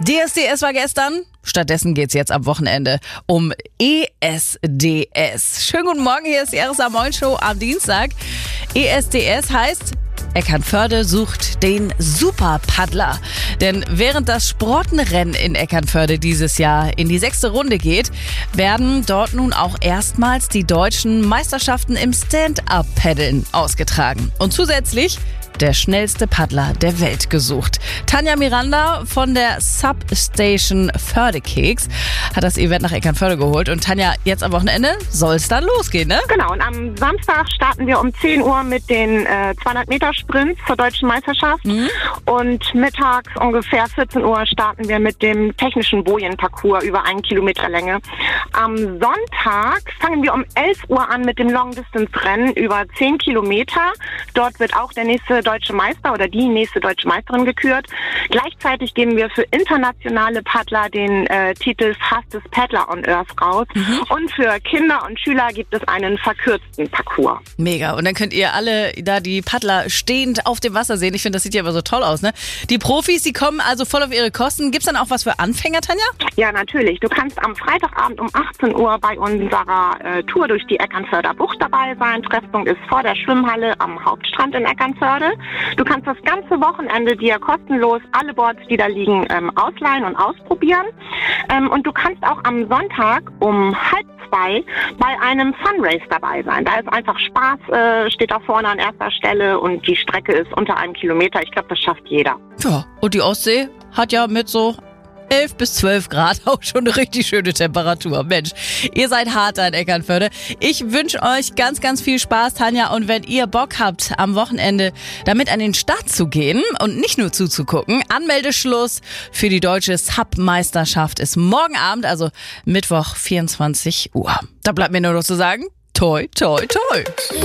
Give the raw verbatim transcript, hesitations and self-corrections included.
D S D S war gestern, stattdessen geht's jetzt am Wochenende um E S D S. Schönen guten Morgen, hier ist die R S A Moin Show am Dienstag. E S D S heißt, Eckernförde sucht den Superpaddler. Denn während das Sprottenrennen in Eckernförde dieses Jahr in die sechste Runde geht, werden dort nun auch erstmals die deutschen Meisterschaften im Stand-Up-Paddeln ausgetragen. Und zusätzlich der schnellste Paddler der Welt gesucht. Tanja Miranda von der Substation Fördekeks hat das Event nach Eckernförde geholt. Und Tanja, jetzt am Wochenende soll es dann losgehen, ne? Genau, und am Samstag starten wir um zehn Uhr mit den äh, zweihundert Meter Sprints zur deutschen Meisterschaft. Mhm. Und mittags ungefähr vierzehn Uhr starten wir mit dem technischen Bojenparcours über einen Kilometer Länge. Am Sonntag fangen wir um elf Uhr an mit dem Long-Distance-Rennen über zehn Kilometer. Dort wird auch der nächste deutsche Meister oder die nächste deutsche Meisterin gekürt. Gleichzeitig geben wir für internationale Paddler den äh, Titel Fastest Paddler on Earth raus. Mhm. Und für Kinder und Schüler gibt es einen verkürzten Parcours. Mega. Und dann könnt ihr alle da die Paddler stehend auf dem Wasser sehen. Ich finde, das sieht ja immer so toll aus, ne? Die Profis, die kommen also voll auf ihre Kosten. Gibt's dann auch was für Anfänger, Tanja? Ja, natürlich. Du kannst am Freitagabend um achtzehn Uhr bei unserer äh, Tour durch die Eckernförder Bucht dabei sein. Treffpunkt ist vor der Schwimmhalle am Hauptstrand in Eckernförde. Du kannst das ganze Wochenende dir kostenlos alle Boards, die da liegen, ähm, ausleihen und ausprobieren. Ähm, und du kannst auch am Sonntag um halb zwei bei einem Funrace dabei sein. Da ist einfach Spaß, äh, steht da vorne an erster Stelle und die Strecke ist unter einem Kilometer. Ich glaube, das schafft jeder. Ja, und die Ostsee hat ja mit so elf bis zwölf Grad auch schon eine richtig schöne Temperatur. Mensch, ihr seid hart da in Eckernförde. Ich wünsche euch ganz, ganz viel Spaß, Tanja. Und wenn ihr Bock habt, am Wochenende damit an den Start zu gehen und nicht nur zuzugucken, Anmeldeschluss für die deutsche Sub-Meisterschaft ist morgen Abend, also Mittwoch vierundzwanzig Uhr. Da bleibt mir nur noch zu sagen, toi, toi, toi.